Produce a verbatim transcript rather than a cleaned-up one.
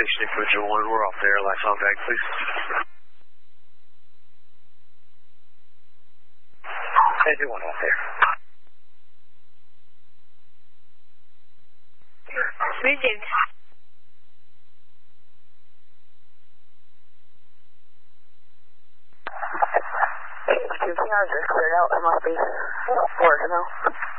Station Infantry one, we're off there. Last contact, please. Everyone off there. Received. Two cars are cleared out. It must be working out.